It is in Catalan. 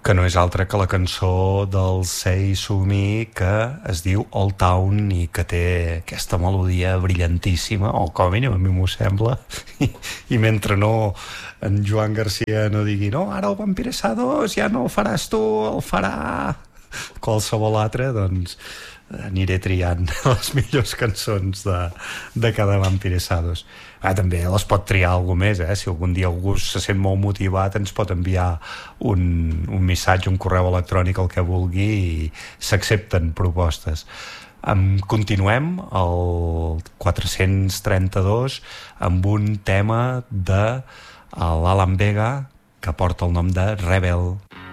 que no és altra que la cançó del Sei Sumi, que es diu Old Town i que té aquesta melodia brillantíssima, o com a mínim a mi m'ho sembla, i mentre no en Joan Garcia no digui no, ara el Vampiresados ja no el faràs tu, el farà qualsevol altre, doncs aniré triant les millors cançons de cada Vampiresados. També les pot triar algú més, si algun dia algú se sent molt motivat ens pot enviar un missatge, un correu electrònic, el que vulgui, i s'accepten propostes. Continuem al 432 amb un tema de l'Alan Vega que porta el nom de Rebel.